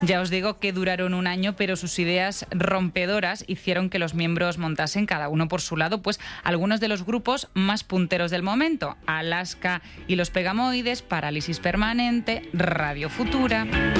Ya os digo que duraron un año, pero sus ideas rompedoras hicieron que los miembros montasen, cada uno por su lado, pues algunos de los grupos más punteros del momento: Alaska y los Pegamoides, Parálisis Permanente, Radio Futura.